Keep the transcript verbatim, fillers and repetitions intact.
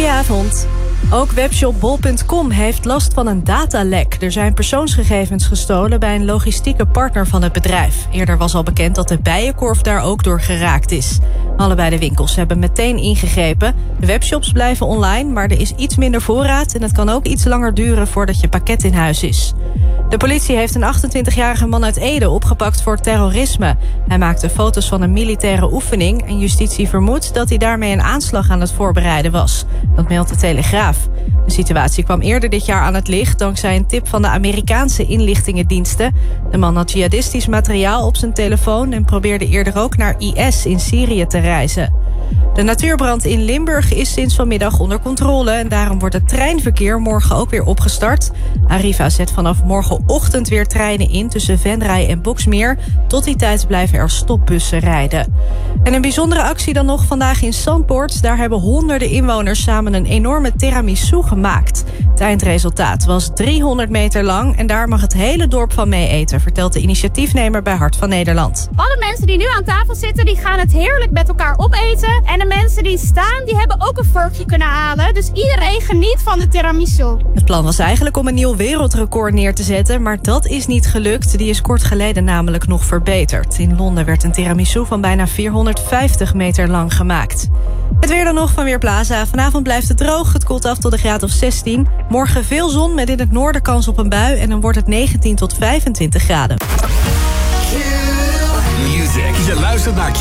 Goedenavond. Ook webshop bol punt com heeft last van een datalek. Er zijn persoonsgegevens gestolen bij een logistieke partner van het bedrijf. Eerder was al bekend dat de Bijenkorf daar ook door geraakt is. Allebei de winkels hebben meteen ingegrepen. De webshops blijven online, maar er is iets minder voorraad en het kan ook iets langer duren voordat je pakket in huis is. De politie heeft een achtentwintigjarige man uit Ede opgepakt voor terrorisme. Hij maakte foto's van een militaire oefening en justitie vermoedt dat hij daarmee een aanslag aan het voorbereiden was. Dat meldt de Telegraaf. De situatie kwam eerder dit jaar aan het licht dankzij een tip van de Amerikaanse inlichtingendiensten. De man had jihadistisch materiaal op zijn telefoon en probeerde eerder ook naar I S in Syrië te reizen. De natuurbrand in Limburg is sinds vanmiddag onder controle en daarom wordt het treinverkeer morgen ook weer opgestart. Arriva zet vanaf morgenochtend weer treinen in tussen Venray en Boxmeer. Tot die tijd blijven er stopbussen rijden. En een bijzondere actie dan nog vandaag in Zandpoort. Daar hebben honderden inwoners samen een enorme tiramisu gemaakt. Het eindresultaat was driehonderd meter lang en daar mag het hele dorp van mee eten, vertelt de initiatiefnemer bij Hart van Nederland. Alle mensen die nu aan tafel zitten, die gaan het heerlijk met elkaar opeten. En de mensen die staan, die hebben ook een vorkje kunnen halen. Dus iedereen geniet van de tiramisu. Het plan was eigenlijk om een nieuw wereldrecord neer te zetten, maar dat is niet gelukt. Die is kort geleden namelijk nog verbeterd. In Londen werd een tiramisu van bijna vierhonderdvijftig meter lang gemaakt. Het weer dan nog van Weerplaza. Vanavond blijft het droog. Het koelt af tot een graad of zestien. Morgen veel zon met in het noorden kans op een bui. En dan wordt het negentien tot vijfentwintig graden. Music. Je luistert naar Q